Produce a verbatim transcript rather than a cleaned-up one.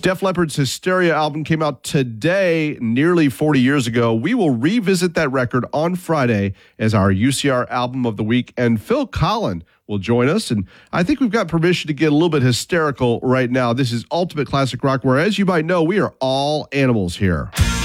Def Leppard's Hysteria album came out today, nearly forty years ago. We will revisit that record on Friday as our U C R Album of the Week, and Phil Collen will join us. And I think we've got permission to get a little bit hysterical right now. This is Ultimate Classic Rock, where, as you might know, we are all animals here.